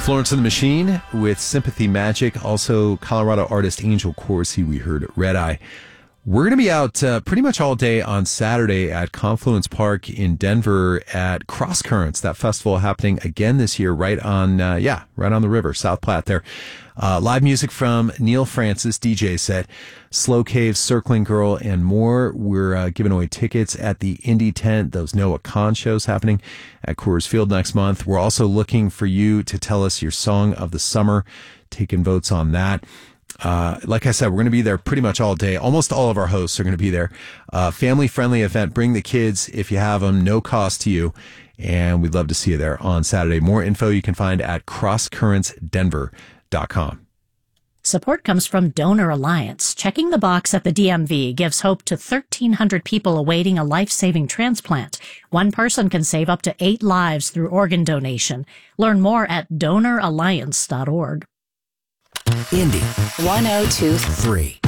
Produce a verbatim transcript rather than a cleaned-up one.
Florence and the Machine with Sympathy Magic. Also, Colorado artist Angel Corsi, we heard Red Eye. We're going to be out uh, pretty much all day on Saturday at Confluence Park in Denver at Cross Currents, that festival happening again this year right on, uh, yeah, right on the river, South Platte there. Uh, live music from Neil Francis, D J set, Slow Cave, Circling Girl, and more. We're uh, giving away tickets at the Indie Tent, those Noah Kahn shows happening at Coors Field next month. We're also looking for you to tell us your song of the summer, taking votes on that. Uh, like I said, we're going to be there pretty much all day. Almost all of our hosts are going to be there. Uh, family-friendly event. Bring the kids if you have them. No cost to you. And we'd love to see you there on Saturday. More info you can find at cross currents denver dot com. Support comes from Donor Alliance. Checking the box at the D M V gives hope to thirteen hundred people awaiting a life-saving transplant. One person can save up to eight lives through organ donation. Learn more at donor alliance dot org. Indy one oh two three.